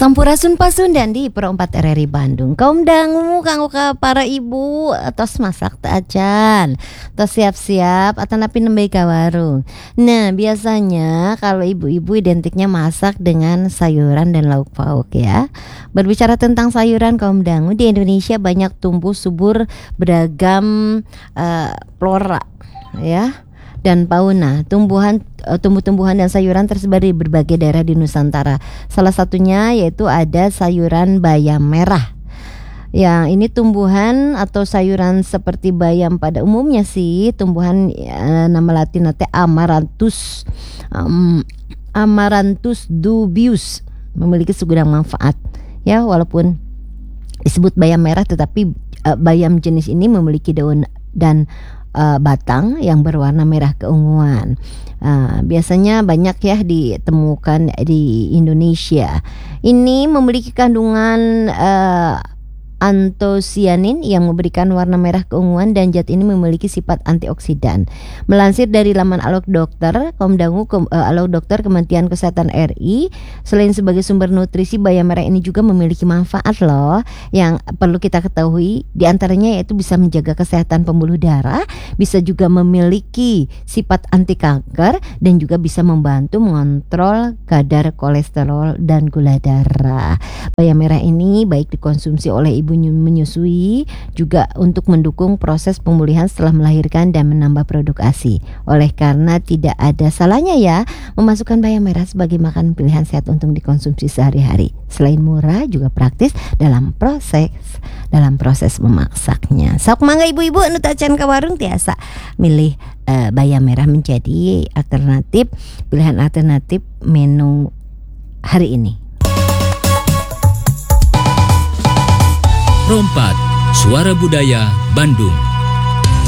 Sampurasun pasundan di Pro 4 RRI Bandung. Kaum dangu kanggo ka para ibu tos masak teu acan, tos siap-siap atau napi nembe ka warung. Nah, biasanya kalau ibu-ibu identiknya masak dengan sayuran dan lauk pauk ya. Berbicara tentang sayuran kaum dangu, di Indonesia banyak tumbuh subur beragam flora ya dan fauna. Tumbuh-tumbuhan dan sayuran tersebar di berbagai daerah di Nusantara. Salah satunya yaitu ada sayuran bayam merah. Ya, ini tumbuhan atau sayuran seperti bayam pada umumnya sih. Tumbuhan nama latin teh Amaranthus dubius, memiliki segudang manfaat. Ya, walaupun disebut bayam merah, tetapi bayam jenis ini memiliki daun dan batang yang berwarna merah keunguan. Biasanya banyak ya ditemukan di Indonesia. Ini memiliki kandungan antosianin yang memberikan warna merah keunguan, dan zat ini memiliki sifat antioksidan. Melansir dari laman Alog Dokter, kaum dangu Alog Dokter Kementerian Kesehatan RI, selain sebagai sumber nutrisi, bayam merah ini juga memiliki manfaat loh yang perlu kita ketahui. Di antaranya yaitu bisa menjaga kesehatan pembuluh darah, bisa juga memiliki sifat anti kanker, dan juga bisa membantu mengontrol kadar kolesterol dan gula darah. Bayam merah ini baik dikonsumsi oleh ibu menyusui, juga untuk mendukung proses pemulihan setelah melahirkan dan menambah produk ASI. Oleh karena tidak ada salahnya ya memasukkan bayam merah sebagai makanan pilihan sehat untuk dikonsumsi sehari-hari. Selain murah, juga praktis dalam proses memasaknya. Sok mangga ibu-ibu anu tacan ka warung tiasa milih bayam merah menjadi pilihan alternatif menu hari ini. Pro 4, Suara Budaya Bandung.